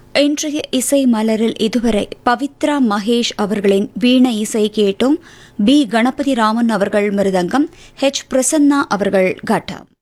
இன்றைய இசை மலரில் இதுவரை பவித்ரா மகேஷ் அவர்களின் வீணை இசை கேட்டோம். பி கணபதி ராமன் அவர்கள் மிருதங்கம், H பிரசன்னா அவர்கள் கட்டம்.